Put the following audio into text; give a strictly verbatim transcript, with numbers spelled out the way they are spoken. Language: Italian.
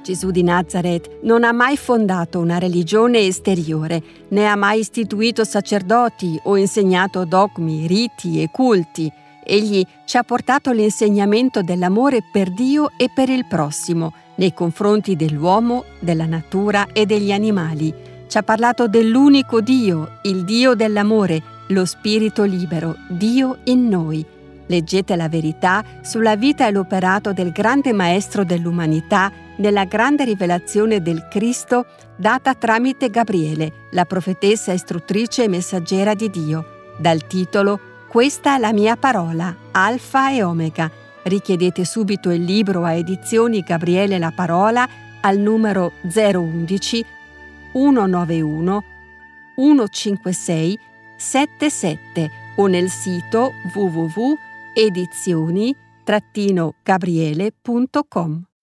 Gesù di Nazaret non ha mai fondato una religione esteriore, né ha mai istituito sacerdoti o insegnato dogmi, riti e culti. Egli ci ha portato l'insegnamento dell'amore per Dio e per il prossimo, nei confronti dell'uomo, della natura e degli animali. Ci ha parlato dell'unico Dio, il Dio dell'amore, lo Spirito libero, Dio in noi. Leggete la verità sulla vita e l'operato del grande Maestro dell'umanità nella grande rivelazione del Cristo data tramite Gabriele, la profetessa istruttrice e messaggera di Dio, dal titolo «Questa è la mia parola, Alfa e Omega». Richiedete subito il libro a edizioni Gabriele La Parola al numero zero undici centonovantuno centocinquantasei settantasette o nel sito w w w punto edizioni gabriele punto com.